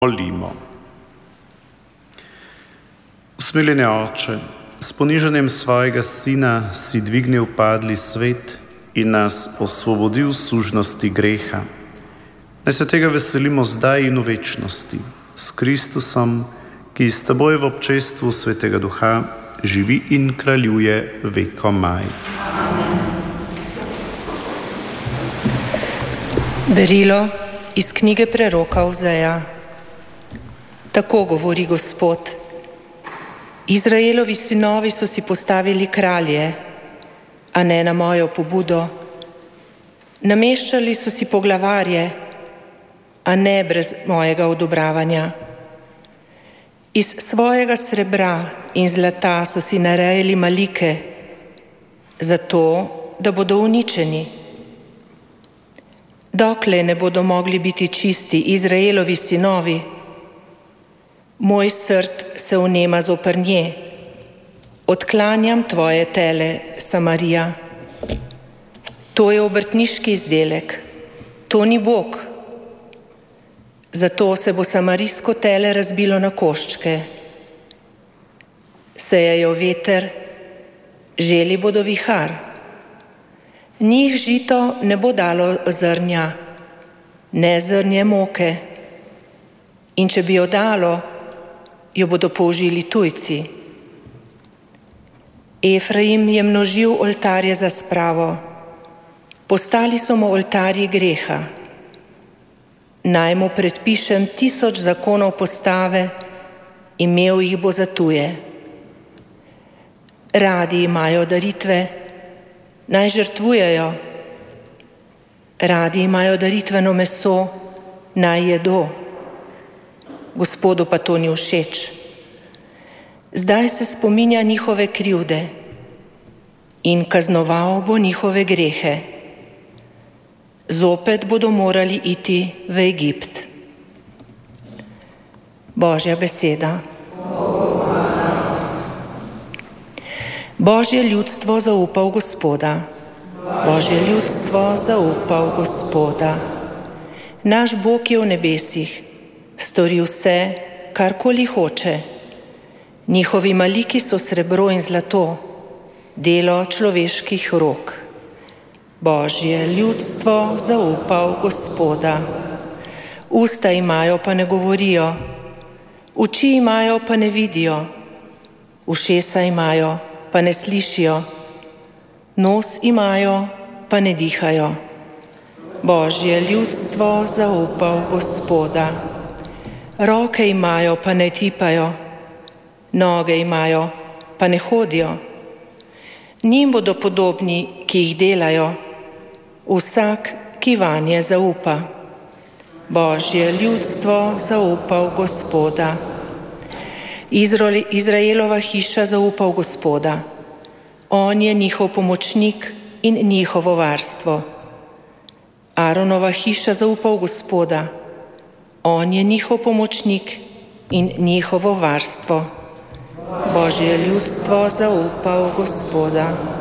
Molimo. Usmiljeni Oče, s ponižanjem svojega Sina si dvignil padli svet in nas osvobodil sužnosti greha. Naj se tega veselimo zdaj in v večnosti, s Kristusom, ki s teboj v občestvu Svetega Duha živi in kraljuje vekomaj. Berilo iz knjige preroka Ozeja. Tako govori Gospod: Izraelovi sinovi so si postavili kralje, a ne na mojo pobudo. Nameščali so si poglavarje, a ne brez mojega odobravanja. Iz svojega srebra in zlata so si narejali malike, zato, da bodo uničeni. Dokler ne bodo mogli biti čisti Izraelovi sinovi, moj srd se vnema zoper nje. Odklanjam tvoje tele, Samarija. To je obrtniški izdelek, to ni Bog. Zato se bo samarijsko tele razbilo na koščke. Sejejo veter, želi bodo vihar. Njih žito ne bo dalo zrnja, ne zrnje moke. In če bi jo dalo, jo bodo použili tujci. Efraim je množil oltarje za spravo, postali so mu oltarji greha. Naj mu predpišem 1000 zakonov postave, imel jih bo za tuje. Radi imajo daritve, naj žrtvujejo. Radi imajo daritveno meso, naj jedo. Gospodu pa to ni všeč. Zdaj se spominja njihove krivde in kaznoval bo njihove grehe. Zopet bodo morali iti v Egipt. Božja beseda. Božje ljudstvo zaupa v Gospoda. Božje ljudstvo zaupa v Gospoda. Naš Bog je v nebesih, stori vse, karkoli hoče. Njihovi maliki so srebro in zlato, delo človeških rok. Božje ljudstvo zaupa v Gospoda. Usta imajo, pa ne govorijo, oči imajo, pa ne vidijo, ušesa imajo, pa ne slišijo, nos imajo, pa ne dihajo. Božje ljudstvo zaupa v Gospoda. Roke imajo, pa ne tipajo, noge imajo, pa ne hodijo. Njim bodo podobni, ki jih delajo, vsak, ki vanje zaupa. Božje ljudstvo zaupa v Gospoda. Izraelova hiša zaupa v Gospoda. On je njihov pomočnik in njihovo varstvo. Aaronova hiša zaupa v Gospoda. On je njihov pomočnik in njihovo varstvo. Božje ljudstvo zaupa v Gospoda.